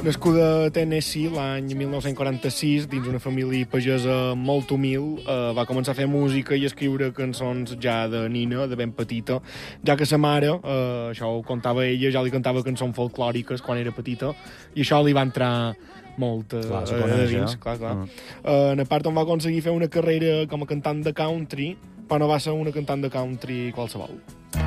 Nascuda a Tennessee l'any 1946, dins una família pagesa molt humil, va començar a fer música i a escriure cançons ja de nina, de ben petita, ja que sa mare, això ho contava ella, ja li cantava cançons folclòriques quan era petita, i això li va entrar molt clar, a dins. Clar. A part on va aconseguir fer una carrera com a cantant de country, però no va ser una cantant de country qualsevol.